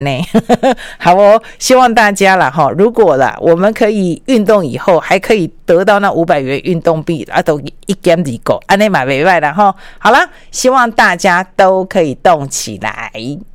呢。好哦，希望大家啦哈，如果啦我们可以运动以后还可以得到那500元运动币啊，都一减二个，安内嘛袂歹啦哈。好啦，希望大家都可以动起来。